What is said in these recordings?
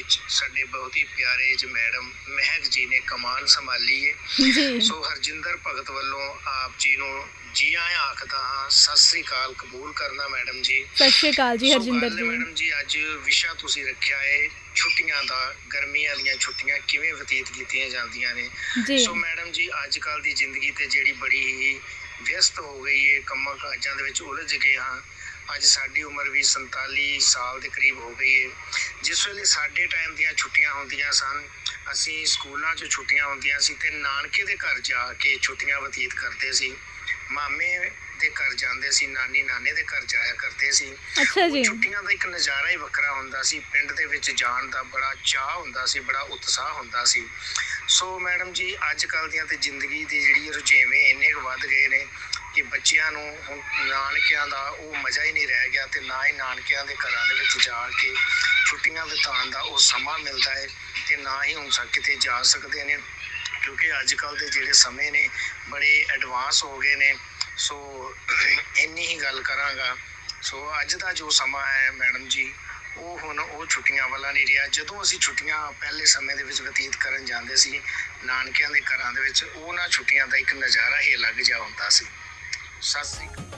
ਵਿੱਚ ਸਾਡੇ ਬਹੁਤ ਹੀ ਪਿਆਰੇ ਜ ਮੈਡਮ ਮਹਿਕ ਜੀ ਨੇ ਕਮਾਨ ਸੰਭਾਲੀ ਹੈ। ਸੋ ਹਰਜਿੰਦਰ ਭਗਤ ਵੱਲੋਂ ਆਪ ਜੀ ਨੂੰ ਜੀ ਆਇਆਂ ਆਖਦਾ ਹਾਂ। ਸਤਿ ਸ੍ਰੀ ਅਕਾਲ ਕਬੂਲ ਕਰਨਾ ਮੈਡਮ ਜੀ। ਸਤਿ ਸ੍ਰੀ ਅਕਾਲ ਜੀ ਹਰਜਿੰਦਰ ਜੀ। ਮੈਡਮ ਜੀ ਅੱਜ ਵਿਸ਼ਾ ਤੁਸੀਂ ਰੱਖਿਆ ਹੈ ਛੁੱਟੀਆਂ ਦਾ, ਗਰਮੀਆਂ ਦੀਆਂ ਛੁੱਟੀਆਂ ਕਿਵੇਂ ਬਤੀਤ ਕੀਤੀਆਂ ਜਾਂਦੀਆਂ ਨੇ। ਸੋ ਮੈਡਮ ਜੀ ਅੱਜ ਕੱਲ੍ਹ ਦੀ ਜ਼ਿੰਦਗੀ ਤੇ ਜਿਹੜੀ ਬੜੀ ਹੀ ਵਿਅਸਤ ਹੋ ਗਈ ਹੈ, ਕੰਮਾਂ ਕਾਜਾਂ ਦੇ ਵਿੱਚ ਉਲਝ ਗਏ ਹਾਂ। ਅੱਜ ਸਾਡੀ ਉਮਰ ਵੀ 47 ਸਾਲ ਦੇ ਕਰੀਬ ਹੋ ਗਈ ਹੈ। ਜਿਸ ਵੇਲੇ ਸਾਡੇ ਟਾਈਮ ਦੀਆਂ ਛੁੱਟੀਆਂ ਹੁੰਦੀਆਂ ਸਨ, ਅਸੀਂ ਸਕੂਲਾਂ 'ਚ ਛੁੱਟੀਆਂ ਹੁੰਦੀਆਂ ਸੀ ਤੇ ਨਾਨਕੇ ਦੇ ਘਰ ਜਾ ਕੇ ਛੁੱਟੀਆਂ ਬਤੀਤ ਕਰਦੇ ਸੀ। ਮਾਮੇ ਦੇ ਘਰ ਜਾਂਦੇ ਸੀ, ਨਾਨੀ ਨਾਨੇ ਦੇ ਘਰ ਜਾਇਆ ਕਰਦੇ ਸੀ। ਛੁੱਟੀਆਂ ਦਾ ਇੱਕ ਨਜ਼ਾਰਾ ਹੀ ਵੱਖਰਾ ਹੁੰਦਾ ਸੀ। ਪਿੰਡ ਦੇ ਵਿੱਚ ਜਾਣ ਦਾ ਬੜਾ ਚਾਅ ਹੁੰਦਾ ਸੀ, ਬੜਾ ਉਤਸ਼ਾਹ ਹੁੰਦਾ ਸੀ। ਸੋ ਮੈਡਮ ਜੀ ਅੱਜ ਕੱਲ੍ਹ ਦੀਆਂ ਤੇ ਜ਼ਿੰਦਗੀ ਦੀ ਜਿਹੜੀ ਰੁਝੇਵੇਂ ਇੰਨੇ ਕੁ ਵੱਧ ਗਏ ਨੇ ਕਿ ਬੱਚਿਆਂ ਨੂੰ ਹੁਣ ਨਾਨਕਿਆਂ ਦਾ ਉਹ ਮਜ਼ਾ ਹੀ ਨਹੀਂ ਰਹਿ ਗਿਆ ਤੇ ਨਾ ਹੀ ਨਾਨਕਿਆਂ ਦੇ ਘਰਾਂ ਦੇ ਵਿੱਚ ਜਾ ਕੇ ਛੁੱਟੀਆਂ ਬਿਤਾਉਣ ਦਾ ਉਹ ਸਮਾਂ ਮਿਲਦਾ ਹੈ ਤੇ ਨਾ ਹੀ ਹੁਣ ਕਿਤੇ ਜਾ ਸਕਦੇ ਨੇ, ਕਿਉਂਕਿ ਅੱਜ ਕੱਲ੍ਹ ਦੇ ਜਿਹੜੇ ਸਮੇਂ ਨੇ ਬੜੇ ਐਡਵਾਂਸ ਹੋ ਗਏ ਨੇ। ਸੋ ਇੰਨੀ ਹੀ ਗੱਲ ਕਰਾਂਗਾ। ਸੋ ਅੱਜ ਦਾ ਜੋ ਸਮਾਂ ਹੈ ਮੈਡਮ ਜੀ, ਉਹ ਹੁਣ ਉਹ ਛੁੱਟੀਆਂ ਵਾਲਾ ਨਹੀਂ ਰਿਹਾ। ਜਦੋਂ ਅਸੀਂ ਛੁੱਟੀਆਂ ਪਹਿਲੇ ਸਮੇਂ ਦੇ ਵਿੱਚ ਬਤੀਤ ਕਰਨ ਜਾਂਦੇ ਸੀ ਨਾਨਕਿਆਂ ਦੇ ਘਰਾਂ ਦੇ ਵਿੱਚ, ਉਹਨਾਂ ਛੁੱਟੀਆਂ ਦਾ ਇੱਕ ਨਜ਼ਾਰਾ ਹੀ ਅਲੱਗ ਜਿਹਾ ਹੁੰਦਾ ਸੀ। ਸਤਿ ਸ੍ਰੀ ਅਕਾਲ।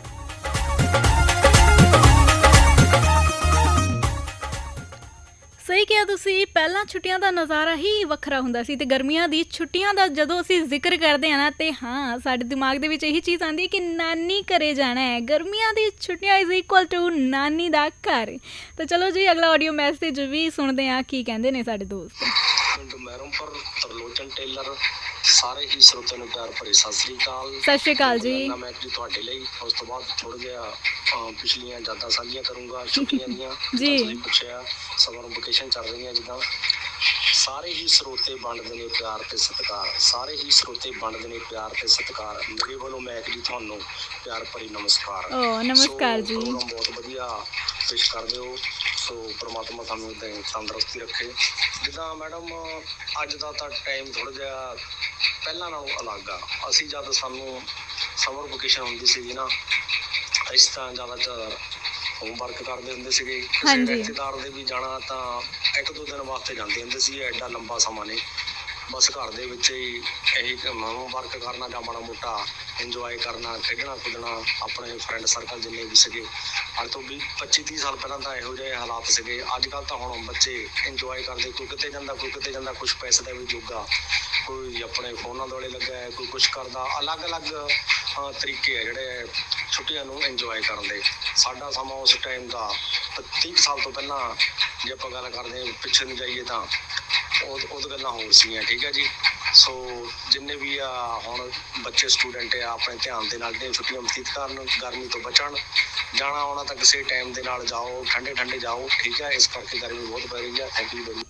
ਸਹੀ ਕਿਹਾ ਤੁਸੀਂ, ਪਹਿਲਾਂ ਛੁੱਟੀਆਂ ਦਾ ਨਜ਼ਾਰਾ ਹੀ ਵੱਖਰਾ ਹੁੰਦਾ ਸੀ। ਤੇ ਗਰਮੀਆਂ ਦੀ ਛੁੱਟੀਆਂ ਦਾ ਜਦੋਂ ਅਸੀਂ ਜ਼ਿਕਰ ਕਰਦੇ ਹਾਂ ਨਾ, ਤੇ ਹਾਂ ਸਾਡੇ ਦਿਮਾਗ ਦੇ ਵਿੱਚ ਇਹੀ ਚੀਜ਼ ਆਉਂਦੀ ਹੈ ਕਿ ਨਾਨੀ ਘਰੇ ਜਾਣਾ ਹੈ। ਗਰਮੀਆਂ ਦੀ ਛੁੱਟੀਆਂ ਇਜ਼ ਇਕੁਅਲ ਟੂ ਨਾਨੀ ਦਾ ਘਰ। ਤਾਂ ਚਲੋ ਜੀ ਅਗਲਾ ਆਡੀਓ ਮੈਸੇਜ ਵੀ ਸੁਣਦੇ ਹਾਂ ਕੀ ਕਹਿੰਦੇ ਨੇ ਸਾਡੇ ਦੋਸਤ। ਮਹਿਰਮਪੁਰ ਤਰਲੋਚਨ ਟੇਲਰ, ਸਾਰੇ ਹੀ ਸਰੋਤਿਆਂ ਨੂੰ ਪਿਆਰ ਭਰੀ ਸਤਿ ਸ੍ਰੀ ਅਕਾਲ। ਸਤਿ ਸ੍ਰੀ ਅਕਾਲ ਜੀ। ਮੈਂ ਜੀ ਤੁਹਾਡੇ ਲਈ ਉਸ ਤੋਂ ਬਾਅਦ ਥੋੜਾ ਜਿਹਾ ਪਿਛਲੀਆਂ ਯਾਦਾਂ ਸਾਂਝੀਆਂ ਕਰੂੰਗਾ ਛੁੱਟੀਆਂ ਦੀਆਂ। ਤੁਸੀਂ ਪੁੱਛਿਆ ਸਮਰ ਵਕੇਸ਼ਨ ਚੱਲ ਰਹੀਆਂ ਜਿੱਦਾਂ, ਸਾਰੇ ਹੀ ਸਰੋਤੇ ਵੰਡਦੇ ਨੇ ਪਿਆਰ ਤੇ ਸਤਿਕਾਰ, ਸਾਰੇ ਹੀ ਸਰੋਤੇ ਵੰਡਦੇ ਨੇ ਪਿਆਰ ਤੇ ਸਤਿਕਾਰ। ਮੇਰੇ ਵੱਲੋਂ ਮੈਕ ਜੀ ਤੁਹਾਨੂੰ ਪਿਆਰ ਭਰੀ ਨਮਸਕਾਰ। ਨਮਸਕਾਰ ਜੀ। ਪ੍ਰੋਗਰਾਮ ਬਹੁਤ ਵਧੀਆ ਪੇਸ਼ ਕਰਦੇ ਹੋ। ਸੋ ਪ੍ਰਮਾਤਮਾ ਤੁਹਾਨੂੰ ਇੱਦਾਂ ਹੀ ਤੰਦਰੁਸਤੀ ਰੱਖੇ। ਜਿੱਦਾਂ ਮੈਡਮ ਅੱਜ ਦਾ ਤਾਂ ਟਾਈਮ ਥੋੜ੍ਹਾ ਜਿਹਾ ਪਹਿਲਾਂ ਨਾਲੋਂ ਅਲੱਗ ਆ। ਅਸੀਂ ਜਦ ਸਾਨੂੰ ਸਮਰ ਵਕੇਸ਼ਨ ਹੁੰਦੀ ਸੀਗੀ ਨਾ, ਇਸ ਤਰ੍ਹਾਂ ਜ਼ਿਆਦਾਤਰ ਹੋਮਵਰਕ ਕਰਦੇ ਹੁੰਦੇ ਸੀਗੇ। ਕਿਸੇ ਰਿਸ਼ਤੇਦਾਰ ਦੇ ਵੀ ਜਾਣਾ ਤਾਂ 1-2 ਦਿਨ ਵਾਸਤੇ ਜਾਂਦੇ ਹੁੰਦੇ ਸੀ। ਐਡਾ ਲੰਬਾ ਸਮਾਂ ਨਹੀਂ, ਬਸ ਘਰ ਦੇ ਵਿੱਚ ਹੀ ਇਹੀ ਹੋਮਵਰਕ ਕਰਨਾ ਜਾਂ ਮਾੜਾ ਮੋਟਾ ਇੰਜੋਏ ਕਰਨਾ, ਖੇਡਣਾ ਕੁੱਦਣਾ। ਆਪਣੇ ਫਰੈਂਡ ਸਰਕਲ ਜਿੰਨੇ ਵੀ ਸੀਗੇ, ਅੱਜ ਤੋਂ 20-25-30 ਸਾਲ ਪਹਿਲਾਂ ਤਾਂ ਇਹੋ ਜਿਹੇ ਹਾਲਾਤ ਸੀਗੇ। ਅੱਜ ਕੱਲ੍ਹ ਤਾਂ ਹੁਣ ਬੱਚੇ ਇੰਜੋਏ ਕਰਦੇ, ਕੋਈ ਕਿਤੇ ਜਾਂਦਾ, ਕੋਈ ਕਿਤੇ ਜਾਂਦਾ। ਕੁਛ ਪੈਸੇ ਦਾ ਵੀ ਜੋਗਾ, ਕੋਈ ਆਪਣੇ ਫੋਨਾਂ ਦੁਆਲੇ ਲੱਗਾ ਹੈ, ਕੋਈ ਕੁਛ ਕਰਦਾ। ਅਲੱਗ-ਅਲੱਗ ਤਰੀਕੇ ਆ ਜਿਹੜੇ ਛੁੱਟੀਆਂ ਨੂੰ ਇੰਜੋਏ ਕਰਨ ਦੇ। ਸਾਡਾ ਸਮਾਂ ਉਸ ਟਾਈਮ ਦਾ 30 ਸਾਲ ਤੋਂ ਪਹਿਲਾਂ ਜੇ ਆਪਾਂ ਗੱਲ ਕਰਦੇ ਹਾਂ ਪਿੱਛੇ ਨੂੰ ਜਾਈਏ ਤਾਂ ਉਹ ਗੱਲਾਂ ਹੋਰ ਸੀਗੀਆਂ। ਠੀਕ ਹੈ ਜੀ। ਸੋ ਜਿੰਨੇ ਵੀ ਆ ਹੁਣ ਬੱਚੇ ਸਟੂਡੈਂਟ ਆ, ਆਪਣੇ ਧਿਆਨ ਦੇ ਨਾਲ ਜਿਹੜੀਆਂ ਛੁੱਟੀਆਂ ਬਤੀਤ ਕਰਨ, ਗਰਮੀ ਤੋਂ ਬਚਣ। ਜਾਣਾ ਆਉਣਾ ਤਾਂ ਕਿਸੇ ਟਾਈਮ ਦੇ ਨਾਲ ਜਾਓ, ਠੰਡੇ ਜਾਓ। ਠੀਕ ਹੈ, ਇਸ ਕਰਕੇ ਗਰਮੀ ਬਹੁਤ ਪੈ ਰਹੀ ਹੈ। Thank you very.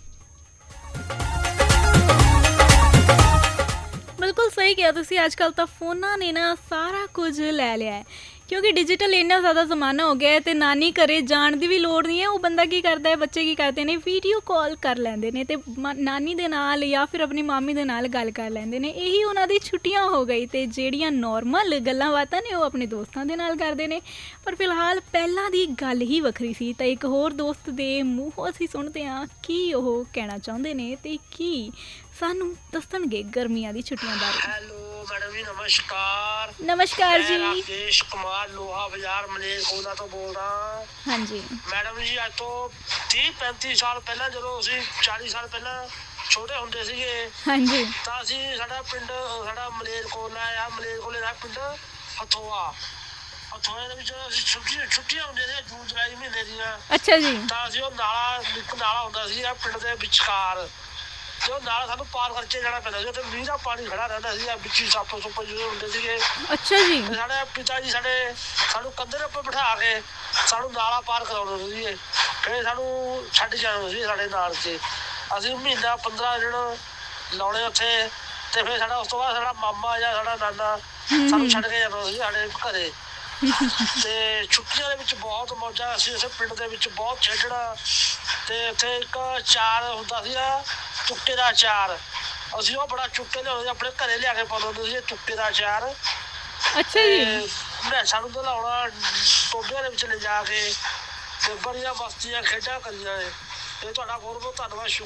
ਬਿਲਕੁਲ ਸਹੀ ਕਿਹਾ ਤੁਸੀਂ। ਅੱਜ ਕੱਲ੍ਹ ਤਾਂ ਫੋਨਾਂ ਨੇ ਨਾ ਸਾਰਾ ਕੁਝ ਲੈ ਲਿਆ ਹੈ, ਕਿਉਂਕਿ ਡਿਜੀਟਲ ਇੰਨਾ ਜ਼ਿਆਦਾ ਜ਼ਮਾਨਾ ਹੋ ਗਿਆ ਹੈ ਅਤੇ ਨਾਨੀ ਘਰੇ ਜਾਣ ਦੀ ਵੀ ਲੋੜ ਨਹੀਂ ਹੈ। ਉਹ ਬੰਦਾ ਕੀ ਕਰਦਾ ਹੈ, ਬੱਚੇ ਕੀ ਕਰਦੇ ਨੇ, ਵੀਡੀਓ ਕਾਲ ਕਰ ਲੈਂਦੇ ਨੇ ਅਤੇ ਨਾਨੀ ਦੇ ਨਾਲ ਜਾਂ ਫਿਰ ਆਪਣੀ ਮਾਮੀ ਦੇ ਨਾਲ ਗੱਲ ਕਰ ਲੈਂਦੇ ਨੇ। ਇਹੀ ਉਹਨਾਂ ਦੀ ਛੁੱਟੀਆਂ ਹੋ ਗਈ। ਅਤੇ ਜਿਹੜੀਆਂ ਨੋਰਮਲ ਗੱਲਾਂ ਬਾਤਾਂ ਨੇ ਉਹ ਆਪਣੇ ਦੋਸਤਾਂ ਦੇ ਨਾਲ ਕਰਦੇ ਨੇ। ਪਰ ਫਿਲਹਾਲ ਪਹਿਲਾਂ ਦੀ ਗੱਲ ਹੀ ਵੱਖਰੀ ਸੀ। ਤਾਂ ਇੱਕ ਹੋਰ ਦੋਸਤ ਦੇ ਮੂੰਹੋਂ ਅਸੀਂ ਸੁਣਦੇ ਹਾਂ ਕੀ ਉਹ ਕਹਿਣਾ ਚਾਹੁੰਦੇ ਨੇ ਅਤੇ ਕੀ ਸਾਨੂੰ ਦੱਸਣਗੇ ਗਰਮੀਆਂ ਦੀ ਛੁੱਟੀਆਂ ਬਾਰੇ। ਹੈਲੋ ਮੈਡਮ ਜੀ, ਨਮਸਕਾਰ। ਨਮਸਕਾਰ ਜੀ। ਰਾਕੇਸ਼ ਕੁਮਾਰ ਲੋਹਾ ਬਾਜ਼ਾਰ ਮਲੇਰਕੋਟਲਾ ਤੋਂ ਬੋਲਦਾ। ਹਾਂਜੀ ਮੈਡਮ ਜੀ, ਅੱਜ ਤੋਂ 30-35 ਸਾਲ ਪਹਿਲਾਂ, ਜਦੋਂ ਅਸੀਂ 40 ਸਾਲ ਪਹਿਲਾਂ ਛੋਟੇ ਹੁੰਦੇ ਸੀਗੇ, ਹਾਂਜੀ, ਤਾਂ ਅਸੀਂ ਸਾਡਾ ਪਿੰਡ ਮਲੇਰਕੋਟਲਾ ਆ। ਮਲੇਰਕੋਟਲੇ ਦਾ ਪਿੰਡ ਹਥੋਆ ਦੇ ਵਿੱਚ ਛੁੱਟੀਆਂ ਹੁੰਦੀਆਂ ਸੀ ਜੂਨ-ਜੁਲਾਈ ਮਹੀਨੇ ਦੀਆਂ। ਅੱਛਾ ਜੀ। ਤਾਂ ਅਸੀਂ ਉਹ ਇੱਕ ਨਾਲਾ ਹੁੰਦਾ ਸੀ ਪਿੰਡ ਦੇ ਵਿਚਕਾਰ, ਤੇ ਉਹ ਨਾਲ ਸਾਨੂੰ ਪਾਰ ਕਰਕੇ ਜਾਣਾ ਪੈਂਦਾ ਸੀ। ਉੱਥੇ ਮੀਂਹ ਦਾ ਪਾਣੀ ਖੜਾ ਰਹਿੰਦਾ ਸੀ, ਵਿੱਚ ਹੀ ਸੱਪ ਸੁੱਪ ਜਿਹੜੇ ਹੁੰਦੇ ਸੀਗੇ। ਅੱਛਾ ਜੀ। ਸਾਡੇ ਪਿਤਾ ਜੀ ਸਾਨੂੰ ਕੰਧੇ ਦੇ ਉੱਪਰ ਬਿਠਾ ਕੇ ਸਾਨੂੰ ਨਾਲਾ ਪਾਰ ਕਰਾਉਂਦੇ ਸੀਗੇ, ਫਿਰ ਸਾਨੂੰ ਛੱਡ ਜਾਂਦੇ ਸੀ ਸਾਡੇ ਨਾਲ 'ਚ। ਅਸੀਂ ਮਹੀਨਾ 15 ਦਿਨ ਲਾਉਣੇ ਉੱਥੇ, ਤੇ ਫਿਰ ਉਸ ਤੋਂ ਬਾਅਦ ਸਾਡਾ ਮਾਮਾ ਜਾਂ ਸਾਡਾ ਨਾਨਾ ਸਾਨੂੰ ਛੱਡ ਕੇ ਜਾਂਦਾ ਸੀ ਸਾਡੇ ਘਰੇ। ਤੇ ਛੁੱਟੀਆਂ ਦੇ ਵਿੱਚ ਬਹੁਤ ਮੌਜਾਂ। ਅਸੀਂ ਉੱਥੇ ਪਿੰਡ ਦੇ ਵਿੱਚ ਬਹੁਤ ਖੇਡਣਾ। ਤੇ ਉੱਥੇ ਇੱਕ ਅਚਾਰ ਹੁੰਦਾ ਸੀਗਾ, ਚੁੱਕੇ ਦਾ ਅਚਾਰ। ਅਸੀਂ ਉਹ ਬੜਾ ਚੁੱਕੇ ਲਿਆਉਂਦੇ, ਆਪਣੇ ਘਰੇ ਲਿਆ ਕੇ ਪਾਉਂਦੇ ਹੁੰਦੇ ਸੀ ਚੁੱਕੇ ਦਾ ਅਚਾਰ। ਅੱਛਾ ਜੀ। ਮੈਸਾਂ ਨੂੰ ਦਲਾਉਣਾ ਟੋਭਿਆਂ ਦੇ ਵਿੱਚ ਲਿਜਾ ਕੇ, ਤੇ ਬੜੀਆਂ ਮਸਤੀਆਂ ਖੇਡਾਂ ਕਰੀਆਂ ਨੇ। ਇਹ ਤੁਹਾਡਾ ਬਹੁਤ ਬਹੁਤ ਧੰਨਵਾਦ।